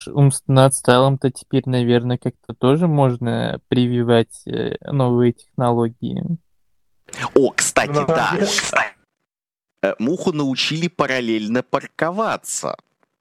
умственно отсталым-то теперь, наверное, как-то тоже можно прививать новые технологии. О, Ну, кстати, на самом да. деле, Муху научили параллельно парковаться.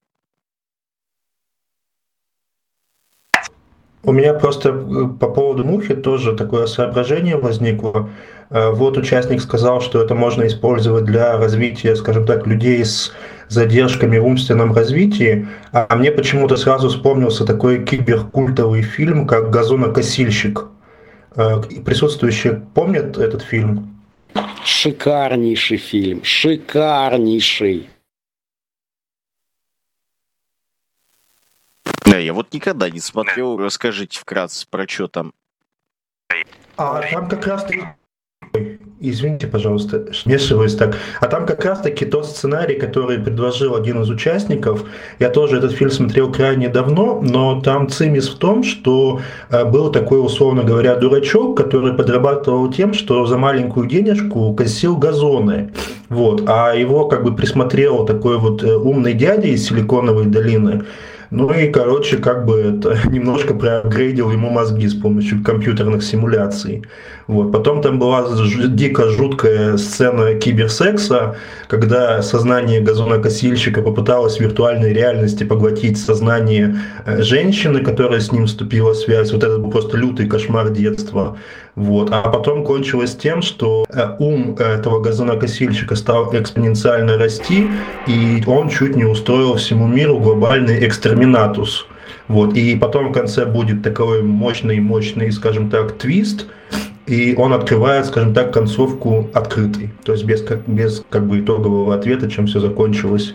у меня просто по поводу мухи тоже такое соображение возникло. Вот участник сказал, что это можно использовать для развития, скажем так, людей с задержками в умственном развитии, а мне почему-то сразу вспомнился такой киберкультовый фильм, как «Газонокосильщик». Присутствующие помнят этот фильм? Шикарнейший фильм, шикарнейший. Да, я вот никогда не смотрел. Расскажите вкратце, про что там. А там как раз-таки... Ой, извините, пожалуйста, вмешиваюсь так. А там как раз-таки тот сценарий, который предложил один из участников. Я тоже этот фильм смотрел крайне давно, но там цимис в том, что был такой, условно говоря, дурачок, который подрабатывал тем, что за маленькую денежку косил газоны. Вот. А его как бы присмотрел такой вот умный дядя из Силиконовой долины. Ну и, короче, как бы это немножко проапгрейдил ему мозги с помощью компьютерных симуляций. Вот. Потом там была дико жуткая сцена киберсекса, когда сознание газонокосильщика попыталось в виртуальной реальности поглотить сознание женщины, которая с ним вступила в связь. Вот это был просто лютый кошмар детства. Вот. А потом кончилось тем, что ум этого газонокосильщика стал экспоненциально расти, и он чуть не устроил всему миру глобальный экстерминатус. Вот. И потом в конце будет такой мощный, скажем так, твист, и он открывает, скажем так, концовку открытой, то есть без как бы итогового ответа, чем все закончилось.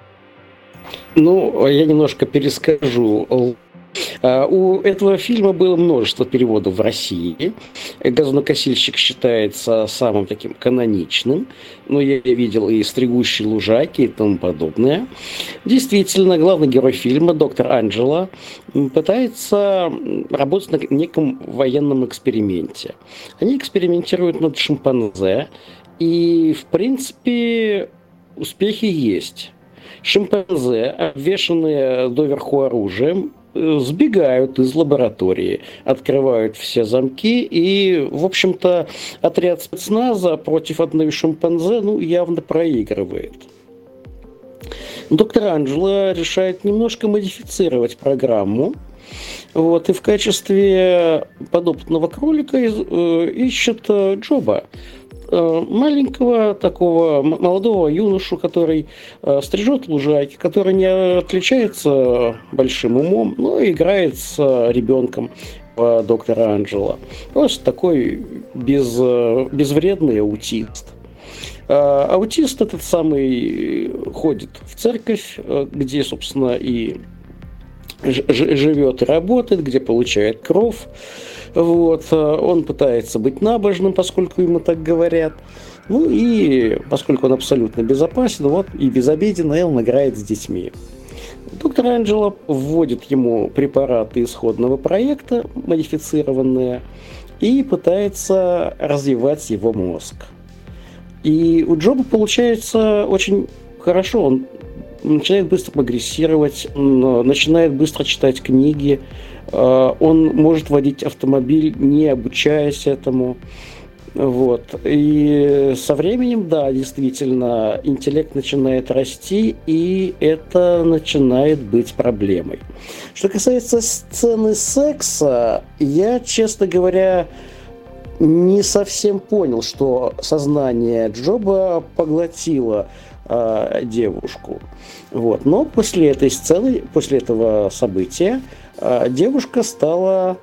Ну, я немножко перескажу. У этого фильма было множество переводов в России. «Газонокосильщик» считается самым таким каноничным, но я видел и «Стригущие лужайки» и тому подобное. Действительно, главный герой фильма, доктор Анджело, пытается работать на неком военном эксперименте. Они экспериментируют над шимпанзе, и, в принципе, успехи есть. Шимпанзе, обвешанные доверху оружием, сбегают из лаборатории, открывают все замки, и, в общем-то, отряд спецназа против одной шимпанзе, явно проигрывает. Доктор Анджело решает немножко модифицировать программу, и в качестве подопытного кролика ищет Джоба, маленького такого молодого юношу, который стрижет лужайки, который не отличается большим умом, но играет с ребенком доктора Анджело. Просто такой безвредный аутист. Аутист этот самый ходит в церковь, где, собственно, и живет и работает, где получает кров. Он пытается быть набожным, поскольку ему так говорят. И поскольку он абсолютно безопасен, и безобиден, и он играет с детьми. Доктор Анджело вводит ему препараты исходного проекта, модифицированные, и пытается развивать его мозг. И у Джоба получается очень хорошо. Он начинает быстро прогрессировать, начинает быстро читать книги, он может водить автомобиль, не обучаясь этому. И со временем, да, действительно, интеллект начинает расти, и это начинает быть проблемой. Что касается сцены секса, я, честно говоря, не совсем понял, что сознание Джоба поглотило девушку. Но после этой сцены, после этого события, девушка стала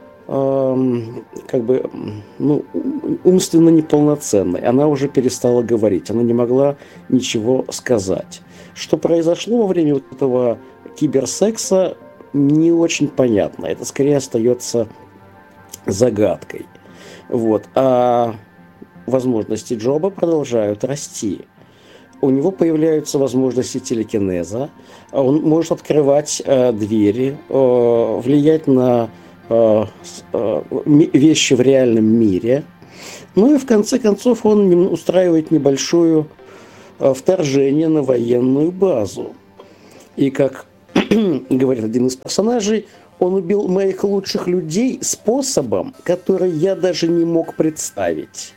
умственно неполноценной. Она уже перестала говорить, она не могла ничего сказать. Что произошло во время этого киберсекса, не очень понятно. Это скорее остается загадкой. А возможности Джоба продолжают расти. У него появляются возможности телекинеза, он может открывать двери, влиять на вещи в реальном мире. И в конце концов он устраивает небольшое вторжение на военную базу. И как говорит один из персонажей, он убил моих лучших людей способом, который я даже не мог представить.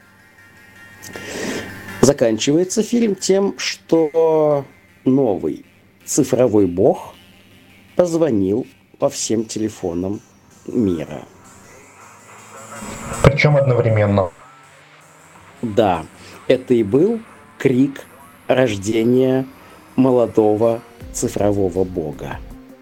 Заканчивается фильм тем, что новый цифровой бог позвонил по всем телефонам мира. Причем одновременно. Да, это и был крик рождения молодого цифрового бога.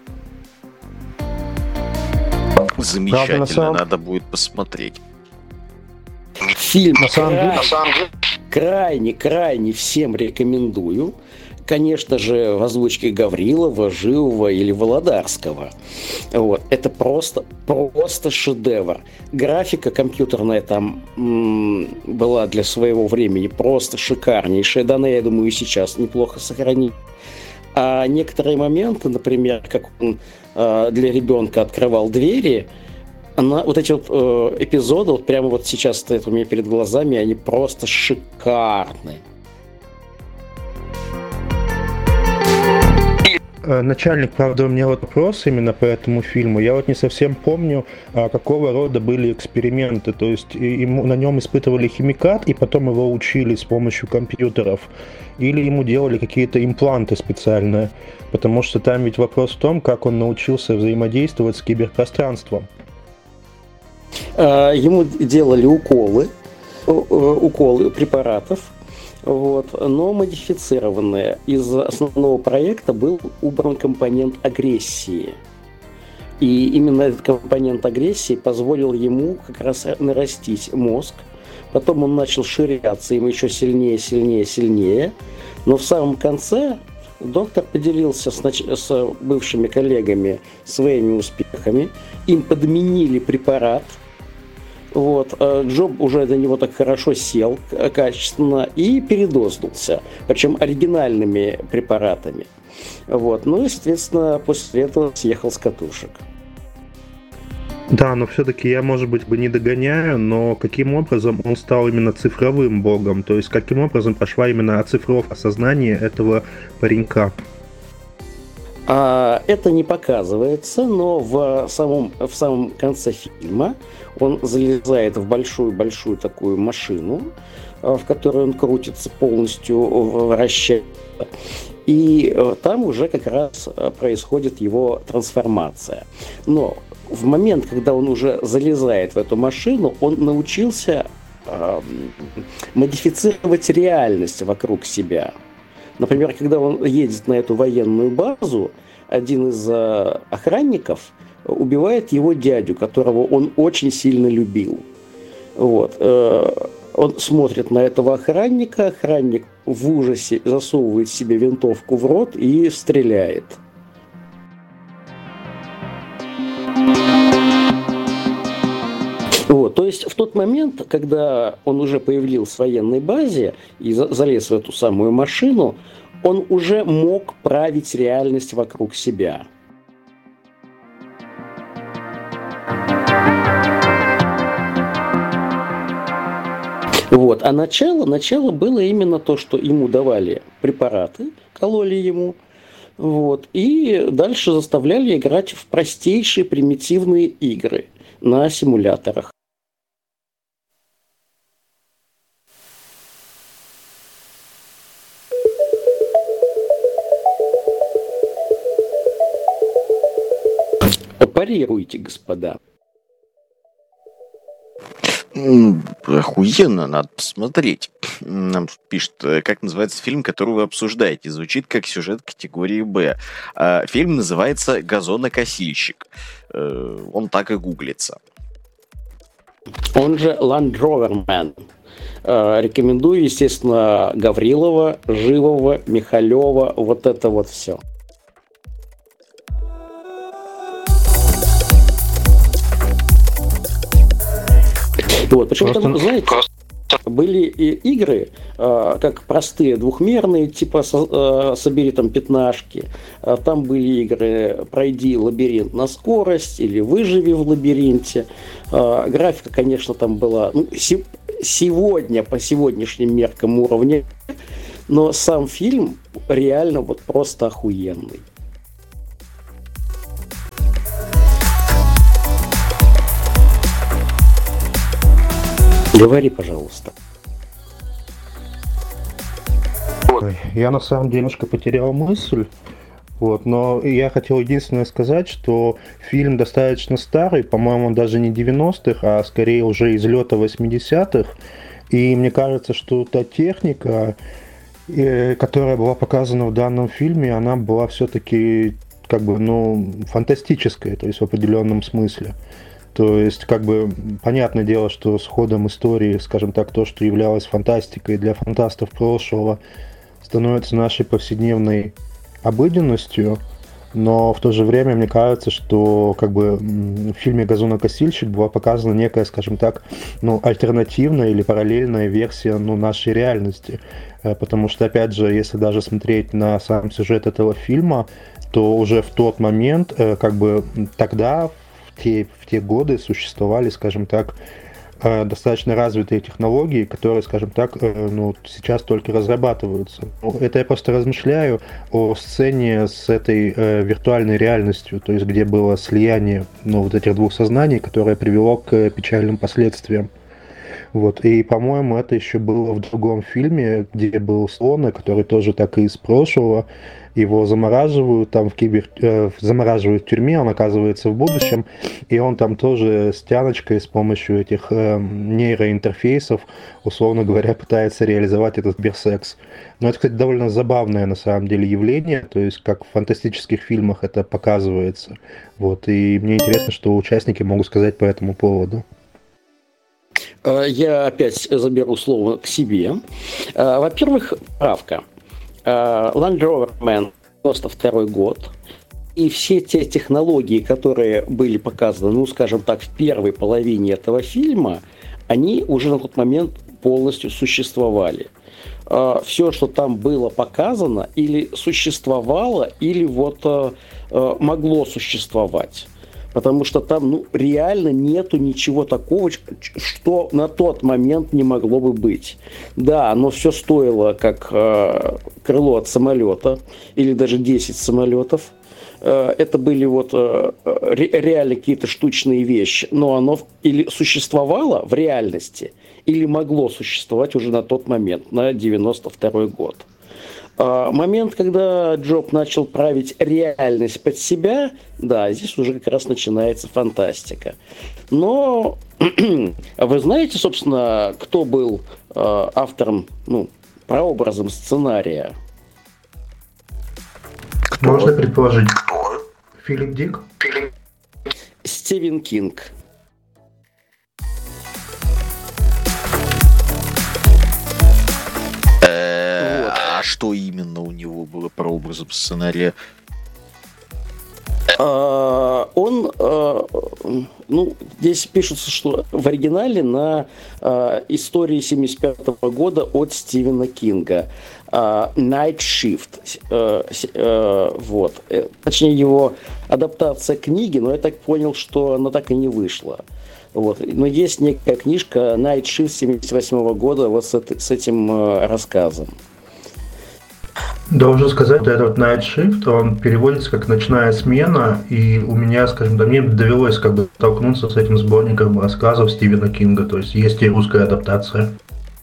Замечательно, Правда, надо будет посмотреть. Фильм На самом деле, крайне всем рекомендую. Конечно же, в озвучке Гаврилова, Живого или Володарского. Вот. Это просто шедевр. Графика компьютерная там была для своего времени просто шикарнейшая. Да, я думаю, и сейчас неплохо сохранить. А некоторые моменты, например, как он для ребенка открывал двери, вот эти вот эпизоды, вот прямо вот сейчас стоят у меня перед глазами, они просто шикарны. Начальник, правда, у меня вот вопрос именно по этому фильму. Я вот не совсем помню, какого рода были эксперименты. То есть на нем испытывали химикат, и потом его учили с помощью компьютеров. Или ему делали какие-то импланты специальные. Потому что там ведь вопрос в том, как он научился взаимодействовать с киберпространством. Ему делали уколы препаратов. Вот, но модифицированные. Из основного проекта был убран компонент агрессии. И именно этот компонент агрессии позволил ему как раз нарастить мозг. Потом он начал ширяться им еще сильнее. Но в самом конце доктор поделился с бывшими коллегами своими успехами. Им подменили препарат. Вот. Джоб уже до него так хорошо сел качественно и передознулся, причем оригинальными препаратами. Вот. Ну и, соответственно, после этого съехал с катушек. Да, но все-таки я, может быть, не догоняю, но каким образом он стал именно цифровым богом? То есть каким образом пошла именно оцифровка сознания этого паренька? Это не показывается, но в самом конце фильма он залезает в большую такую машину, в которой он крутится полностью, вращается. И там уже как раз происходит его трансформация. Но в момент, когда он уже залезает в эту машину, он научился модифицировать реальность вокруг себя. Например, когда он едет на эту военную базу, один из охранников убивает его дядю, которого он очень сильно любил. Вот. Он смотрит на этого охранника, охранник в ужасе засовывает себе винтовку в рот и стреляет. Вот, то есть в тот момент, когда он уже появился в военной базе и залез в эту самую машину, он уже мог править реальность вокруг себя. Вот. А начало было именно то, что ему давали препараты, кололи ему, вот, и дальше заставляли играть в простейшие примитивные игры на симуляторах. Парируйте, господа. Охуенно, надо посмотреть. Нам пишет, как называется фильм, который вы обсуждаете. Звучит как сюжет категории «Б». Фильм называется «Газонокосильщик». Он так и гуглится. Он же Land Rover Man. Рекомендую, естественно, Гаврилова, Живого, Михалева, вот это вот все. Вот, почему там, знаете, были и игры, как простые, двухмерные, типа собери там пятнашки. Там были игры «Пройди лабиринт на скорость» или «Выживи в лабиринте». Графика, конечно, там была сегодня, по сегодняшним меркам уровня, но сам фильм реально вот просто охуенный. Говори, пожалуйста. Я на самом деле немножко потерял мысль. Вот, но я хотел единственное сказать, что фильм достаточно старый, по-моему, даже не 90-х, а скорее уже из лета 80-х. И мне кажется, что та техника, которая была показана в данном фильме, она была все-таки как бы, фантастическая, то есть в определенном смысле. То есть, как бы, понятное дело, что с ходом истории, скажем так, то, что являлось фантастикой для фантастов прошлого, становится нашей повседневной обыденностью, но в то же время мне кажется, что как бы в фильме «Газонокосильщик» была показана некая, скажем так, альтернативная или параллельная версия нашей реальности. Потому что, опять же, если даже смотреть на сам сюжет этого фильма, то уже в тот момент, как бы тогда, в те годы существовали, скажем так, достаточно развитые технологии, которые, скажем так, сейчас только разрабатываются. Это я просто размышляю о сцене с этой виртуальной реальностью, то есть где было слияние вот этих двух сознаний, которое привело к печальным последствиям. Вот. И, по-моему, это еще было в другом фильме, где был слон, который тоже так и из прошлого. Его замораживают, там замораживают в тюрьме, он оказывается в будущем, и он там тоже с тяночкой, с помощью этих нейроинтерфейсов, условно говоря, пытается реализовать этот киберсекс. Но это, кстати, довольно забавное на самом деле явление, то есть как в фантастических фильмах это показывается. Вот. И мне интересно, что участники могут сказать по этому поводу. Я опять заберу слово к себе. Во-первых, правка. Land Rover Man 92 год, и все те технологии, которые были показаны, скажем так, в первой половине этого фильма, они уже на тот момент полностью существовали. Все, что там было показано, или существовало, или могло существовать. Потому что там реально нету ничего такого, что на тот момент не могло бы быть. Да, оно все стоило как крыло от самолета, или даже 10 самолетов. Это были реально какие-то штучные вещи, но оно или существовало в реальности, или могло существовать уже на тот момент, на 92 год. Момент, когда Джоб начал править реальность под себя, да, здесь уже как раз начинается фантастика. Но вы знаете, собственно, кто был автором, прообразом сценария? Можно предположить. Филипп Дик? Стивен Кинг. А что именно у него было прообразом сценария? Здесь пишется, что в оригинале на истории 1975 года от Стивена Кинга. Night Shift. Точнее, его адаптация книги, но я так понял, что она так и не вышла. Но есть некая книжка Night Shift 1978 года с этим рассказом. Должен сказать, этот Night Shift, он переводится как «ночная смена», и у меня, скажем так, мне довелось столкнуться с этим сборником рассказов Стивена Кинга, то есть есть и русская адаптация.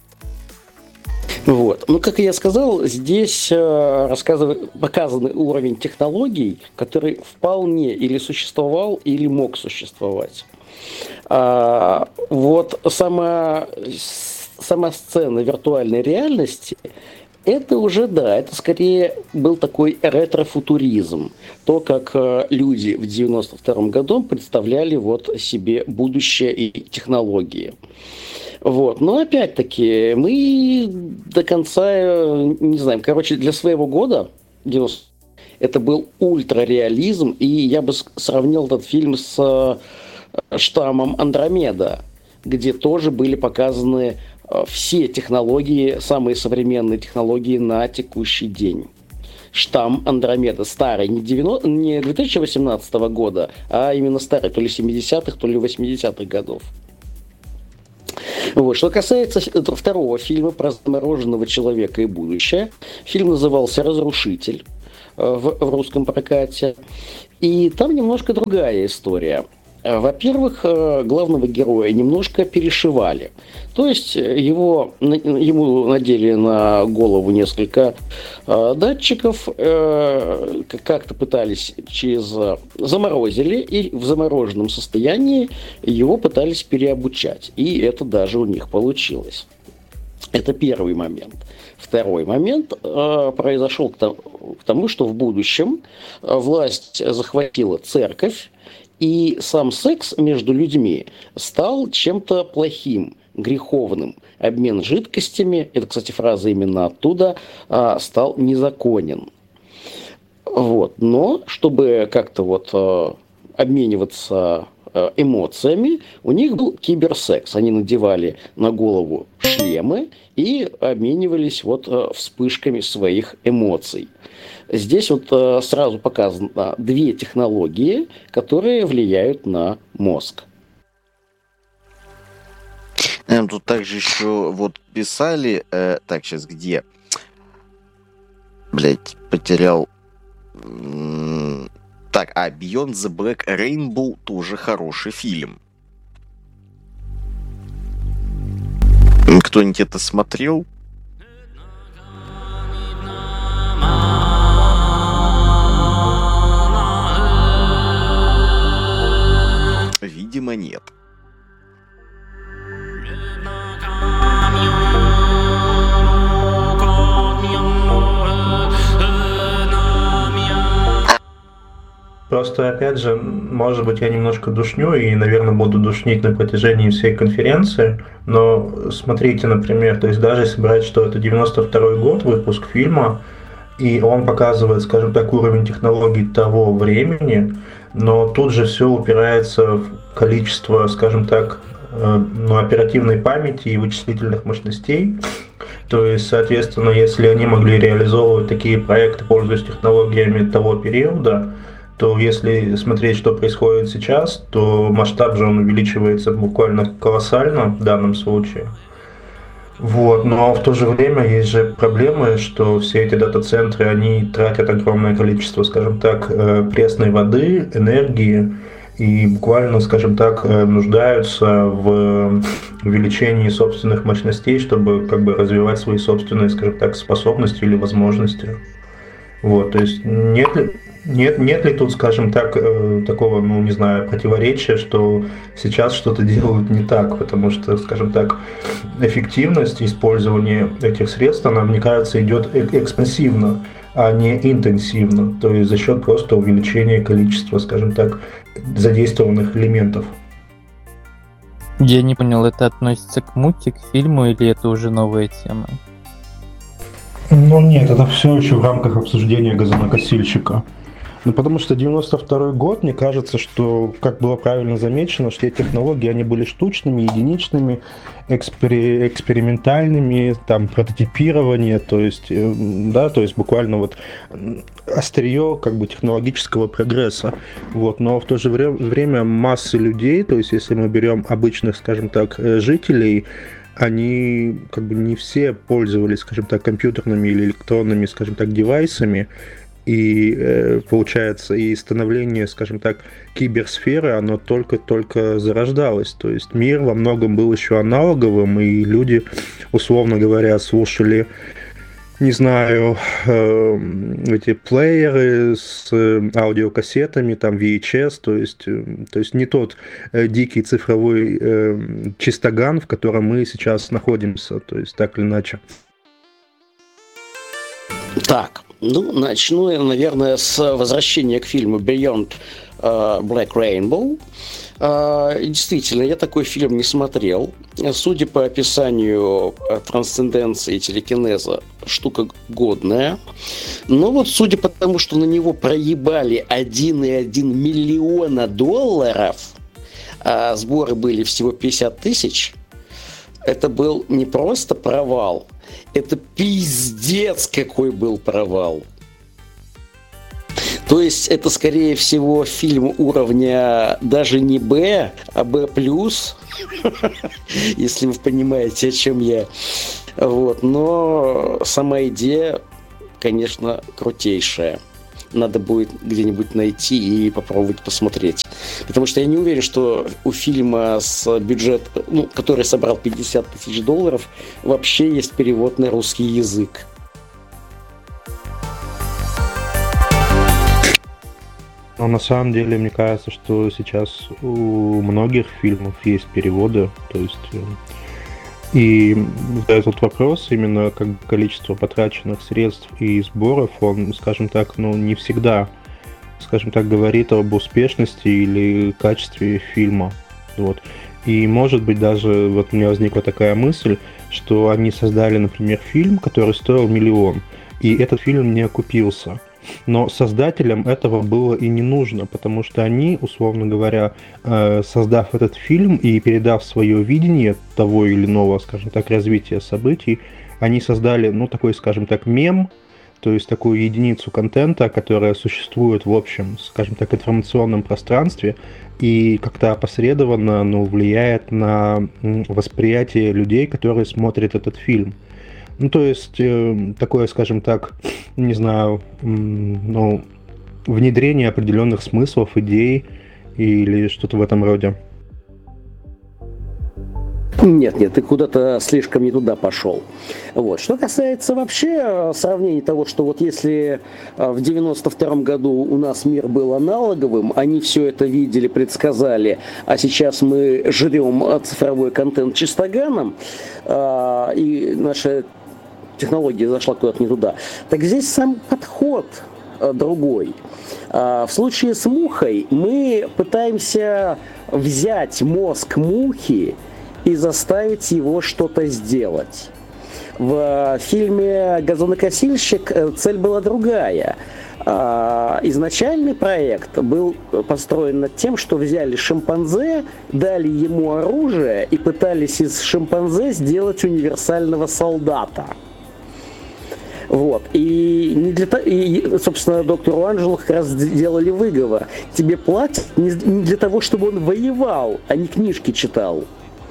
Как я сказал, здесь показан уровень технологий, который вполне или существовал, или мог существовать. Сама сцена виртуальной реальности, это уже, это скорее был такой ретро-футуризм. То, как люди в 92 году представляли себе будущее и технологии. Но опять-таки мы до конца не знаем. Для своего года, 90, это был ультрареализм, и я бы сравнил этот фильм с «Штаммом Андромеда», где тоже были показаны все технологии, самые современные технологии на текущий день. «Штамм Андромеда» старый, не 2018 года, а именно старый, то ли 70-х, то ли 80-х годов. Что касается второго фильма про замороженного человека и будущее, фильм назывался «Разрушитель» в русском прокате. И там немножко другая история. Во-первых, главного героя немножко перешивали. То есть ему надели на голову несколько датчиков, как-то пытались заморозили, и в замороженном состоянии его пытались переобучать. И это даже у них получилось. Это первый момент. Второй момент произошел к тому, что в будущем власть захватила церковь, и сам секс между людьми стал чем-то плохим, греховным. Обмен жидкостями, это, кстати, фраза именно оттуда, стал незаконен. Вот. Но чтобы как-то обмениваться эмоциями, у них был киберсекс. Они надевали на голову шлемы и обменивались вспышками своих эмоций. Здесь сразу показано две технологии, которые влияют на мозг. Тут также еще писали... так, сейчас где? Потерял... Так, Beyond the Black Rainbow тоже хороший фильм. Кто-нибудь это смотрел? Видимо, нет. Просто, опять же, может быть, я немножко душню и, наверное, буду душнить на протяжении всей конференции, но смотрите, например, то есть даже если брать, что это 92-й год, выпуск фильма, и он показывает, скажем так, уровень технологий того времени, но тут же все упирается в количество, скажем так, оперативной памяти и вычислительных мощностей. То есть, соответственно, если они могли реализовывать такие проекты, пользуясь технологиями того периода, то если смотреть, что происходит сейчас, то масштаб же он увеличивается буквально колоссально в данном случае. Но в то же время есть же проблемы, что все эти дата-центры, они тратят огромное количество, скажем так, пресной воды, энергии, и буквально, скажем так, нуждаются в увеличении собственных мощностей, чтобы развивать свои собственные, скажем так, способности или возможности. То есть нет ли тут, скажем так, такого, противоречия, что сейчас что-то делают не так, потому что, скажем так, эффективность использования этих средств, она, мне кажется, идет экспансивно, а не интенсивно, то есть за счет просто увеличения количества, скажем так, задействованных элементов. Я не понял, это относится к мульти, к фильму, или это уже новая тема? Нет, это все еще в рамках обсуждения газонокосильщика. Потому что 92-й год, мне кажется, что, как было правильно замечено, что эти технологии, они были штучными, единичными, экспериментальными, прототипирование, то есть буквально острие технологического прогресса. Но в то же время массы людей, то есть если мы берем обычных, скажем так, жителей, они не все пользовались, скажем так, компьютерными или электронными, скажем так, девайсами, и получается, и становление, скажем так, киберсферы, оно только зарождалось. То есть мир во многом был еще аналоговым, и люди, условно говоря, слушали, не знаю, эти плееры с аудиокассетами, VHS, то есть не тот дикий цифровой чистоган, в котором мы сейчас находимся, то есть так или иначе. Так, начну я, наверное, с возвращения к фильму Beyond Black Rainbow. Действительно, я такой фильм не смотрел. Судя по описанию трансценденции и телекинеза, штука годная. Но судя по тому, что на него проебали 1,1 миллиона долларов, а сборы были всего 50 тысяч, это был не просто провал, это пиздец какой был провал. То есть это, скорее всего, фильм уровня даже не Б, а Б+, если вы понимаете, о чем я. Но сама идея, конечно, крутейшая. Надо будет где-нибудь найти и попробовать посмотреть. Потому что я не уверен, что у фильма с бюджет, который собрал $50 тысяч, вообще есть перевод на русский язык. Но на самом деле, мне кажется, что сейчас у многих фильмов есть переводы, то есть и этот вопрос, именно как количество потраченных средств и сборов, он, скажем так, не всегда, скажем так, говорит об успешности или качестве фильма. Вот. И может быть даже, вот у меня возникла такая мысль, что они создали, например, фильм, который стоил $1 миллион, и этот фильм не окупился. Но создателям этого было и не нужно, потому что они, условно говоря, создав этот фильм и передав свое видение того или иного, скажем так, развития событий, они создали, такой, скажем так, мем, то есть такую единицу контента, которая существует в общем, скажем так, информационном пространстве и как-то опосредованно, влияет на восприятие людей, которые смотрят этот фильм. То есть такое, скажем так, не знаю, внедрение определенных смыслов, идей или что-то в этом роде. Нет, ты куда-то слишком не туда пошел. Вот. Что касается вообще сравнения того, что вот если в 92-м году у нас мир был аналоговым, они все это видели, предсказали, а сейчас мы жрем цифровой контент чистоганом, и наша технология зашла куда-то не туда, так здесь сам подход другой. В случае с мухой мы пытаемся взять мозг мухи и заставить его что-то сделать. В фильме «Газонокосильщик» цель была другая. Изначальный проект был построен над тем, что взяли шимпанзе, дали ему оружие и пытались из шимпанзе сделать универсального солдата. Вот. И, собственно, доктору Анджелу как раз сделали выговор. Тебе платят не для того, чтобы он воевал, а не книжки читал.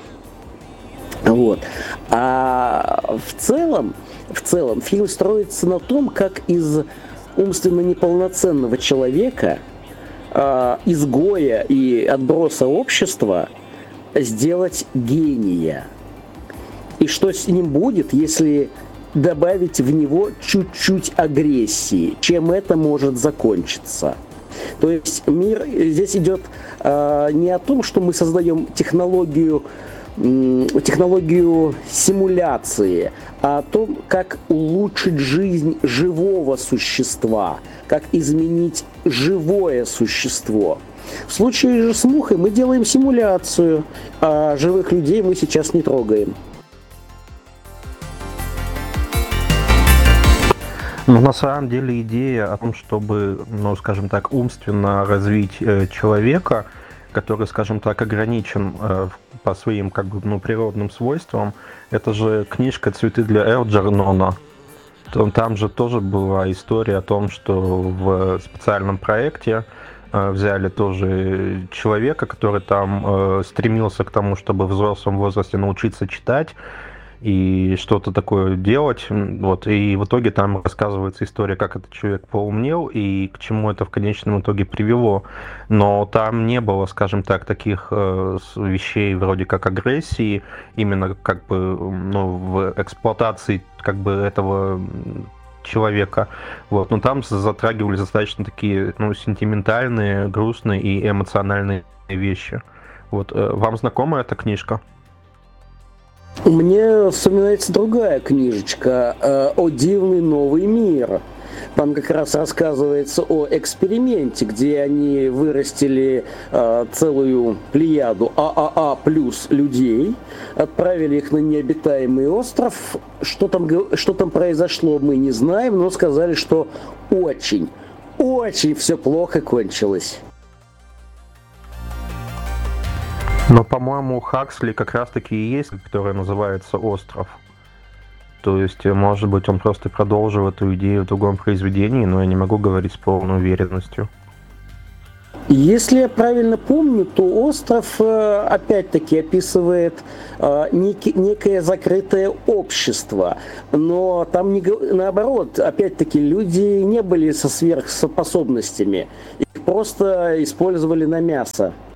Вот. А в целом фильм строится на том, как из умственно неполноценного человека, изгоя и отброса общества, сделать гения. И что с ним будет, если добавить в него чуть-чуть агрессии, чем это может закончиться. То есть мир здесь идет не о том, что мы создаем технологию симуляции, а о том, как улучшить жизнь живого существа, как изменить живое существо. В случае же с мухой мы делаем симуляцию, а живых людей мы сейчас не трогаем. На самом деле идея о том, чтобы, скажем так, умственно развить человека, который, скажем так, ограничен по своим природным свойствам, это же книжка «Цветы для Элджернона». Там же тоже была история о том, что в специальном проекте взяли тоже человека, который там стремился к тому, чтобы в взрослом возрасте научиться читать и что-то такое делать. Вот. И в итоге там рассказывается история, как этот человек поумнел и к чему это в конечном итоге привело. Но там не было, скажем так, таких вещей вроде как агрессии, именно в эксплуатации этого человека. Вот. Но там затрагивались достаточно такие сентиментальные, грустные и эмоциональные вещи. Вот. Вам знакома эта книжка? Мне вспоминается другая книжечка «О дивный новый мир». Там как раз рассказывается о эксперименте, где они вырастили целую плеяду ААА плюс людей, отправили их на необитаемый остров. Что там произошло, мы не знаем, но сказали, что очень все плохо кончилось. Но, по-моему, Хаксли как раз-таки и есть, которая называется «Остров». То есть, может быть, он просто продолжил эту идею в другом произведении, но я не могу говорить с полной уверенностью. Если я правильно помню, то остров опять-таки описывает некое закрытое общество, но там наоборот, опять-таки, люди не были со сверхспособностями, их просто использовали на мясо.